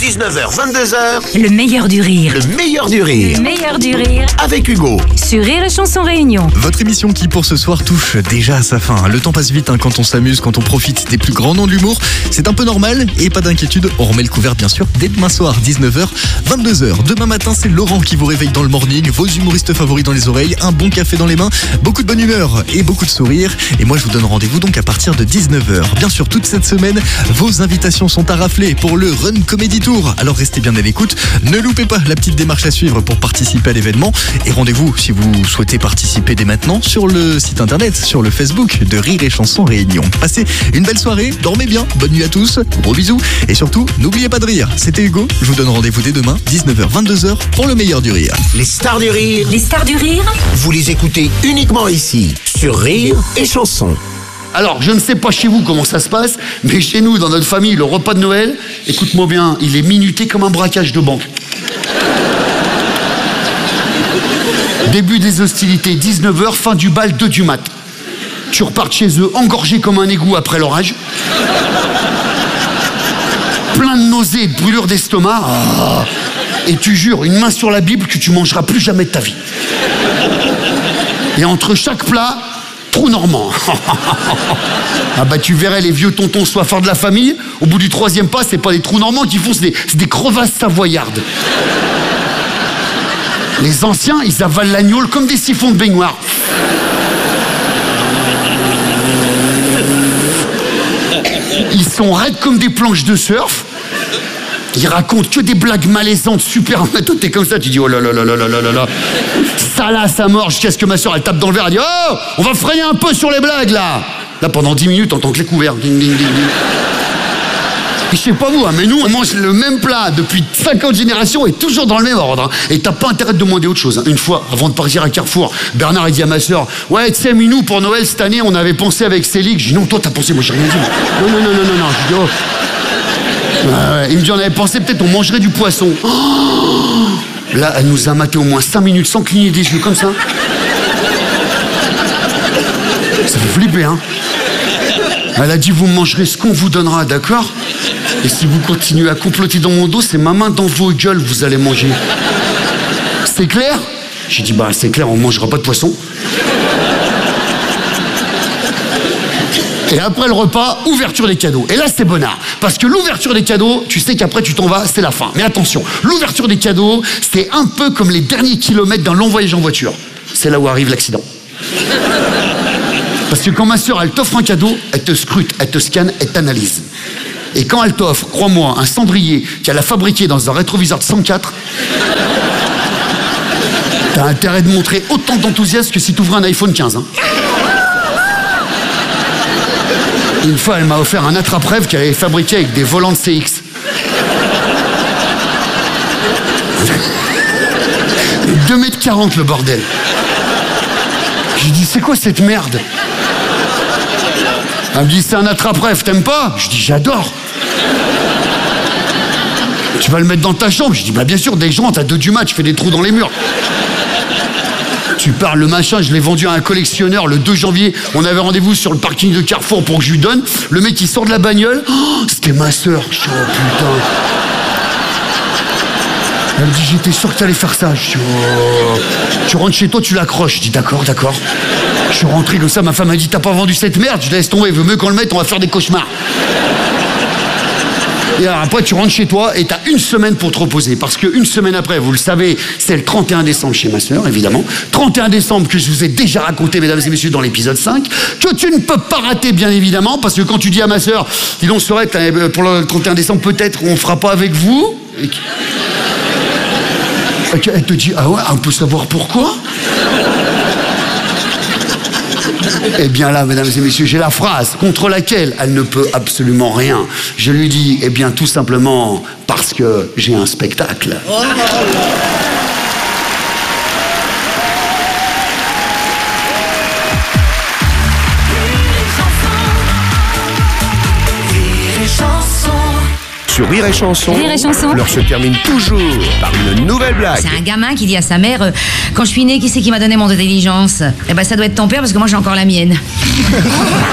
19h, 22h, Le meilleur du rire. le meilleur du rire. Le meilleur du rire. Avec Hugo. Sur Rire et Chanson Réunion. Votre émission qui pour ce soir touche déjà à sa fin. Le temps passe vite quand on s'amuse, quand on profite des plus grands noms de l'humour. C'est un peu normal et pas d'inquiétude, on remet le couvert bien sûr dès demain soir, 19h, 22h. Demain matin, c'est Laurent qui vous réveille dans le morning, vos humoristes favoris dans les oreilles, un bon café dans les mains, beaucoup de bonne humeur et beaucoup de sourires. Et moi je vous donne rendez-vous donc à partir de 19h. Bien sûr, toute cette semaine, vos invitations sont à rafler pour le Run Comedy Tour. Alors restez bien à l'écoute, ne loupez pas la petite démarche à suivre pour participer à l'événement. Et rendez-vous si vous souhaitez participer dès maintenant sur le site internet, sur le Facebook de Rire et Chanson Réunion. Passez une belle soirée, dormez bien, bonne nuit à tous, gros bisous et surtout n'oubliez pas de rire. C'était Hugo, je vous donne rendez-vous dès demain 19h 22h pour le meilleur du rire. Les stars du rire, Les stars du rire. vous les écoutez uniquement ici, sur Rire et Chanson. Alors, je ne sais pas chez vous comment ça se passe, mais chez nous, dans notre famille, le repas de Noël, écoute-moi bien, il est minuté comme un braquage de banque. Début des hostilités, 19h, fin du bal, 2 du mat. Tu repars chez eux, engorgé comme un égout après l'orage. Plein de nausées et de brûlures d'estomac. Ah. Et tu jures, une main sur la Bible, que tu mangeras plus jamais de ta vie. Et entre chaque plat, trou normand. Ah bah tu verrais les vieux tontons soifards de la famille, au bout du 3e pas, c'est pas des trous normands qu'ils font, c'est des crevasses savoyardes. Les anciens, ils avalent l'agneau comme des siphons de baignoire. Ils sont raides comme des planches de surf. Ils racontent que des blagues malaisantes, super. Toi, t'es comme ça, tu dis oh là là là là là là là. Ça là, ça mord jusqu'à ce que ma soeur elle tape dans le verre, elle dit oh, on va freiner un peu sur les blagues là. Là, pendant 10 minutes, on entend que les couverts. Ding, ding, ding, ding. Je sais pas vous, hein, mais nous, on mange le même plat depuis 50 générations et toujours dans le même ordre. Hein. Et t'as pas intérêt de demander autre chose. Hein. Une fois, avant de partir à Carrefour, Bernard a dit à ma soeur ouais, tu sais, Minou, pour Noël cette année, on avait pensé avec Céline. Je dis non, toi, t'as pensé, moi, j'ai rien dit. Non, non, non, non, non, non. Je dis oh. Ouais. Il me dit on avait pensé peut-être on mangerait du poisson. Oh. Là, elle nous a maté au moins 5 minutes sans cligner des yeux comme ça. Ça fait flipper, hein. Elle a dit vous mangerez ce qu'on vous donnera, d'accord? Et si vous continuez à comploter dans mon dos, c'est ma main dans vos gueules vous allez manger. C'est clair? J'ai dit bah c'est clair, on mangera pas de poisson. Et après le repas, ouverture des cadeaux. Et là, c'est bonnard. Parce que l'ouverture des cadeaux, tu sais qu'après tu t'en vas, c'est la fin. Mais attention, l'ouverture des cadeaux, c'est un peu comme les derniers kilomètres d'un long voyage en voiture. C'est là où arrive l'accident. Parce que quand ma soeur, elle t'offre un cadeau, elle te scrute, elle te scanne, elle t'analyse. Et quand elle t'offre, crois-moi, un cendrier qu'elle a fabriqué dans un rétroviseur de 104, t'as intérêt de montrer autant d'enthousiasme que si t'ouvrais un iPhone 15. Hein. Une fois, elle m'a offert un attrape-rêve qu'elle avait fabriqué avec des volants de CX. 2,40 m le bordel. J'ai dit, c'est quoi cette merde? Elle me dit, c'est un attrape-rêve, t'aimes pas? Je dis, j'adore. Tu vas le mettre dans ta chambre? Je dis, bah bien sûr, dès que je rentre à 2 du mat, je fais des trous dans les murs. Tu parles, le machin, je l'ai vendu à un collectionneur le 2 janvier. On avait rendez-vous sur le parking de Carrefour pour que je lui donne. Le mec, il sort de la bagnole. Oh, c'était ma soeur. Je dis, oh putain. Elle me dit, j'étais sûr que t'allais faire ça. Je dis, oh. Tu rentres chez toi, tu l'accroches. Je dis, d'accord, d'accord. Je suis rentré comme ça, ma femme m'a dit, t'as pas vendu cette merde? Je laisse tomber, vaut mieux qu'on le mette, on va faire des cauchemars. Et alors après, tu rentres chez toi et t'as 1 semaine pour te reposer. Parce que 1 semaine après, vous le savez, c'est le 31 décembre chez ma soeur, évidemment. 31 décembre que je vous ai déjà raconté, mesdames et messieurs, dans l'épisode 5. Que tu ne peux pas rater, bien évidemment. Parce que quand tu dis à ma soeur, dis donc, Sorette, pour le 31 décembre, peut-être on fera pas avec vous. Et elle te dit, ah ouais, on peut savoir pourquoi? Eh bien là, mesdames et messieurs, j'ai la phrase contre laquelle elle ne peut absolument rien. Je lui dis, eh bien tout simplement parce que j'ai un spectacle. Oh. Sur Rire et Chanson, Rire et Chanson. l'heure se termine toujours par une nouvelle blague. C'est un gamin qui dit à sa mère quand je suis né, qui c'est qui m'a donné mon intelligence? Eh ben ça doit être ton père parce que moi j'ai encore la mienne.